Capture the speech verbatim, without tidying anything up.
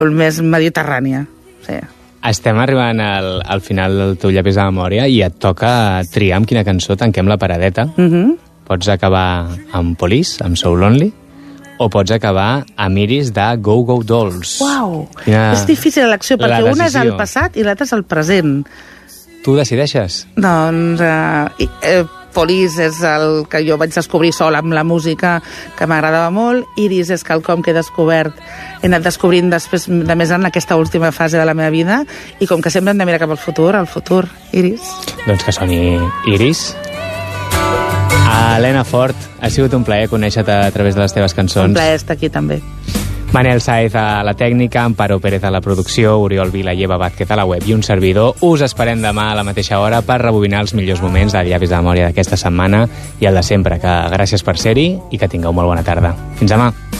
més mediterrània. Sí. Estem arribant al, al final del teu llapis de memòria i et toca triar amb quina cançó tanquem la paradeta. Mm-hmm. Pots acabar amb Police, amb So Lonely, o pots acabar amb Iris de Go Go Dolls. Uau! Quina... És difícil l'elecció, perquè una és el passat i l'altra és el present. Tu decideixes? Doncs... Uh, uh, Police és el que jo vaig descobrir sola amb la música, que m'agradava molt. Iris és quelcom que he descobert, he anat descobrint després de més en aquesta última fase de la meva vida, i com que sempre hem de mirar cap al futur, al futur, Iris. Doncs que soni Iris. Helena Fort, ha sigut un plaer conèixer-te a través de les teves cançons. Un plaer estar aquí també. Manel Saez a la tècnica, Amparo Pérez a la producció, Oriol Vila i Eva Vázquez a la web i un servidor. Us esperem demà a la mateixa hora per rebobinar els millors moments de llavis de memòria d'aquesta setmana i el de sempre, que gràcies per ser-hi i que tingueu molt bona tarda. Fins demà.